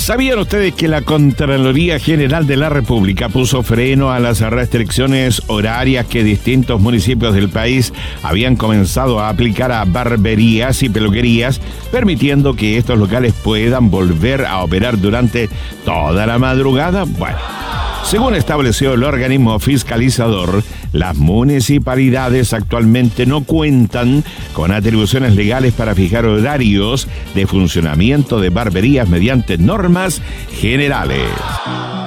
¿Sabían ustedes que la Contraloría General de la República puso freno a las restricciones horarias que distintos municipios del país habían comenzado a aplicar a barberías y peluquerías, permitiendo que estos locales puedan volver a operar durante toda la madrugada? Bueno, según estableció el organismo fiscalizador, las municipalidades actualmente no cuentan con atribuciones legales para fijar horarios de funcionamiento de barberías mediante normas generales.